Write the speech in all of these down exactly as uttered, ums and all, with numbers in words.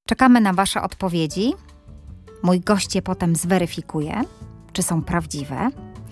Czekamy na wasze odpowiedzi. Mój gość je potem zweryfikuje, czy są prawdziwe.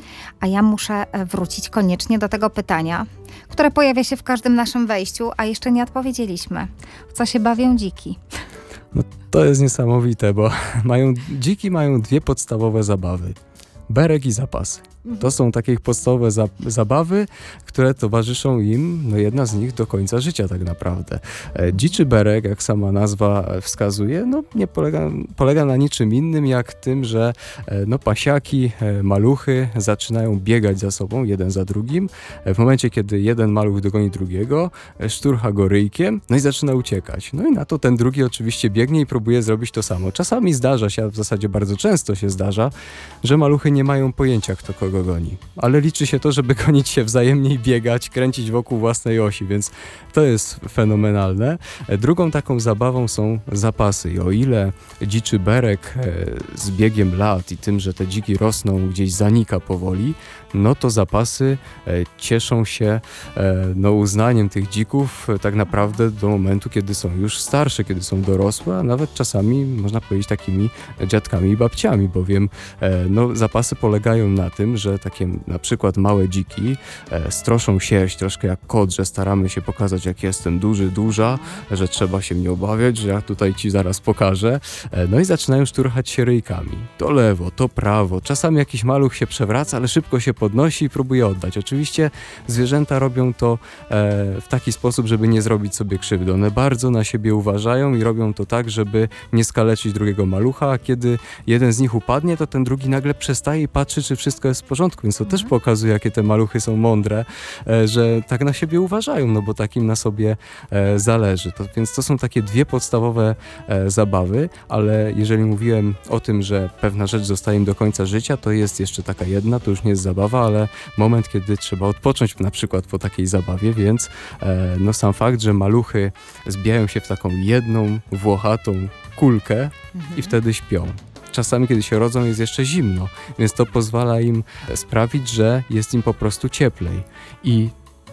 A ja muszę wrócić koniecznie do tego pytania, które pojawia się w każdym naszym wejściu, a jeszcze nie odpowiedzieliśmy. W co się bawią dziki? No, to jest niesamowite, bo mają, dziki mają dwie podstawowe zabawy. Berek i zapasy. To są takie ich podstawowe za, zabawy, które towarzyszą im, no jedna z nich do końca życia tak naprawdę. E, dziczy berek, jak sama nazwa wskazuje, no nie polega, polega na niczym innym jak tym, że e, no pasiaki, e, maluchy zaczynają biegać za sobą, jeden za drugim. E, w momencie, kiedy jeden maluch dogoni drugiego, e, szturcha go ryjkiem, no i zaczyna uciekać. No i na to ten drugi oczywiście biegnie i próbuje zrobić to samo. Czasami zdarza się, a w zasadzie bardzo często się zdarza, że maluchy nie mają pojęcia, kto kogo goni. Ale liczy się to, żeby gonić się wzajemnie i biegać, kręcić wokół własnej osi, więc to jest fenomenalne. Drugą taką zabawą są zapasy i o ile dziczy berek z biegiem lat i tym, że te dziki rosną, gdzieś zanika powoli, no to zapasy cieszą się no, uznaniem tych dzików tak naprawdę do momentu, kiedy są już starsze, kiedy są dorosłe, a nawet czasami można powiedzieć takimi dziadkami i babciami, bowiem no, zapasy polegają na tym, że takie na przykład małe dziki e, stroszą sierść troszkę jak kot, że staramy się pokazać, jak jestem duży, duża, że trzeba się mnie obawiać, że ja tutaj ci zaraz pokażę. E, no i zaczynają szturchać się ryjkami. To lewo, to prawo. Czasami jakiś maluch się przewraca, ale szybko się podnosi i próbuje oddać. Oczywiście zwierzęta robią to e, w taki sposób, żeby nie zrobić sobie krzywdy. One bardzo na siebie uważają i robią to tak, żeby nie skaleczyć drugiego malucha, a kiedy jeden z nich upadnie, to ten drugi nagle przestaje i patrzy, czy wszystko jest w porządku, więc to mhm. też pokazuje, jakie te maluchy są mądre, e, że tak na siebie uważają, no bo takim na sobie e, zależy. To, więc to są takie dwie podstawowe e, zabawy, ale jeżeli mówiłem o tym, że pewna rzecz zostaje im do końca życia, to jest jeszcze taka jedna, to już nie jest zabawa, ale moment, kiedy trzeba odpocząć na przykład po takiej zabawie, więc e, no sam fakt, że maluchy zbijają się w taką jedną, włochatą kulkę mhm. i wtedy śpią. Czasami, kiedy się rodzą, jest jeszcze zimno, więc to pozwala im sprawić, że jest im po prostu cieplej. I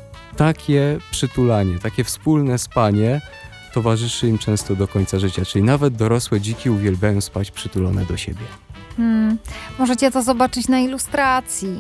takie przytulanie, takie wspólne spanie towarzyszy im często do końca życia, czyli nawet dorosłe dziki uwielbiają spać przytulone do siebie. Hmm, możecie to zobaczyć na ilustracji.